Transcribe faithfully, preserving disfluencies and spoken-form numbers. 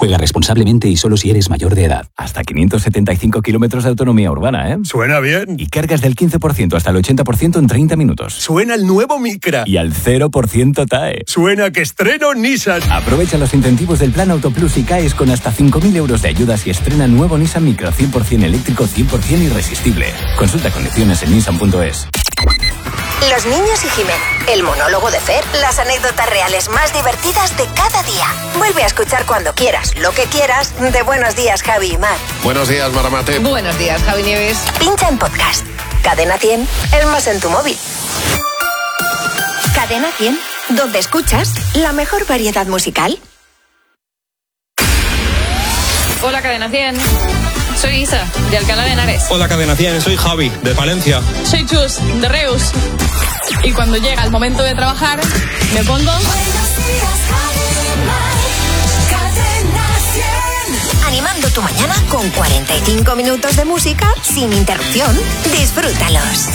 Juega responsablemente y solo si eres mayor de edad. Hasta quinientos setenta y cinco kilómetros de autonomía urbana, ¿eh? Suena bien. Y cargas del quince por ciento hasta el ochenta por ciento en treinta minutos. Suena el nuevo Micra. Y al cero por ciento T A E. Suena que estreno Nissan. Aprovecha los incentivos del Plan Autoplus y caes con hasta cinco mil euros de ayudas y estrena nuevo Nissan Micra cien por ciento eléctrico, cien por ciento irresistible. Consulta condiciones en nissan punto es. Los niños y Jimeno, el monólogo de Fer, las anécdotas reales más divertidas de cada día. Vuelve a escuchar cuando quieras, lo que quieras, de Buenos Días, Javi y Mar. Buenos días, Maramate. Buenos días, Javi Nieves. Pincha en podcast. Cadena cien, el más en tu móvil. Cadena cien, donde escuchas la mejor variedad musical. Hola, Cadena cien. Soy Isa, de Alcalá de Henares. Hola, Cadena cien. Soy Javi, de Palencia. Soy Chus, de Reus. Y cuando llega el momento de trabajar, me pongo... Buenos días, Javi, Mar, Cadena cien. Animando tu mañana con cuarenta y cinco minutos de música sin interrupción. Disfrútalos.